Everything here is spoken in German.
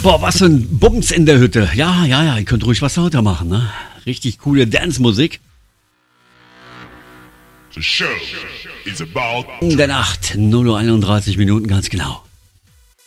Boah, was für ein Bums in der Hütte. Ja, ihr könnt ruhig was lauter machen, ne? Richtig coole Dance-Musik. The show is about In der Nacht, 0:31 Minuten, ganz genau.